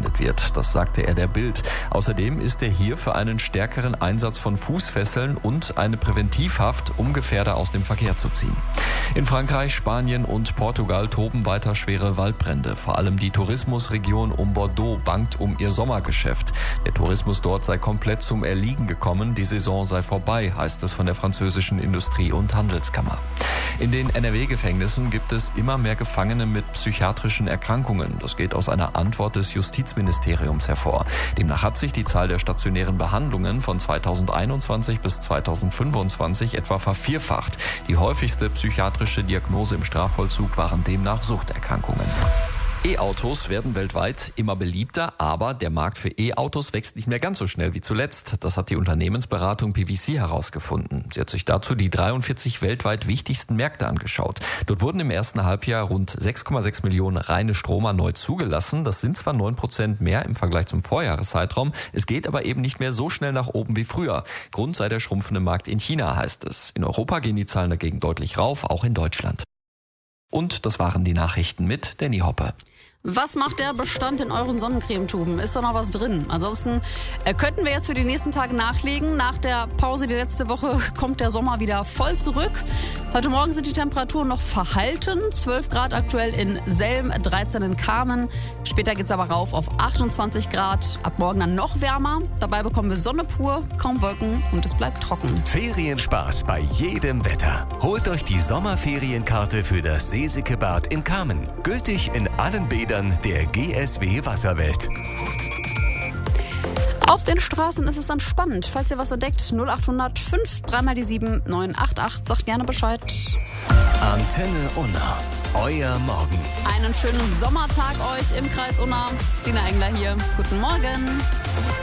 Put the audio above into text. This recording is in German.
verwendet wird. Das sagte er der Bild. Außerdem ist er hier für einen stärkeren Einsatz von Fußfesseln und eine Präventivhaft, um Gefährder aus dem Verkehr zu ziehen. In Frankreich, Spanien und Portugal toben weiter schwere Waldbrände. Vor allem die Tourismusregion um Bordeaux bangt um ihr Sommergeschäft. Der Tourismus dort sei komplett zum Erliegen gekommen. Die Saison sei vorbei, heißt es von der französischen Industrie- und Handelskammer. In den NRW-Gefängnissen gibt es immer mehr Gefangene mit psychiatrischen Erkrankungen. Das geht aus einer Antwort des Justizministeriums hervor. Demnach hat sich die Zahl der stationären Behandlungen von 2021 bis 2025 etwa vervierfacht. Die häufigste psychiatrische Diagnose im Strafvollzug waren demnach Suchterkrankungen. E-Autos werden weltweit immer beliebter, aber der Markt für E-Autos wächst nicht mehr ganz so schnell wie zuletzt. Das hat die Unternehmensberatung PwC herausgefunden. Sie hat sich dazu die 43 weltweit wichtigsten Märkte angeschaut. Dort wurden im ersten Halbjahr rund 6,6 Millionen reine Stromer neu zugelassen. Das sind zwar 9% mehr im Vergleich zum Vorjahreszeitraum, es geht aber eben nicht mehr so schnell nach oben wie früher. Grund sei der schrumpfende Markt in China, heißt es. In Europa gehen die Zahlen dagegen deutlich rauf, auch in Deutschland. Und das waren die Nachrichten mit Danny Hoppe. Was macht der Bestand in euren Sonnencremetuben? Ist da noch was drin? Ansonsten könnten wir jetzt für die nächsten Tage nachlegen. Nach der Pause die letzte Woche kommt der Sommer wieder voll zurück. Heute Morgen sind die Temperaturen noch verhalten. 12 Grad aktuell in Selm, 13 in Kamen. Später geht's aber rauf auf 28 Grad. Ab morgen dann noch wärmer. Dabei bekommen wir Sonne pur, kaum Wolken und es bleibt trocken. Ferienspaß bei jedem Wetter. Holt euch die Sommerferienkarte für das Seesikebad in Kamen. Gültig in allen Bädern der GSW Wasserwelt. Auf den Straßen ist es dann spannend. Falls ihr was entdeckt, 0800 5 3 x 7 988. Sagt gerne Bescheid. Antenne Unna. Euer Morgen. Einen schönen Sommertag euch im Kreis Unna. Sina Engler hier. Guten Morgen.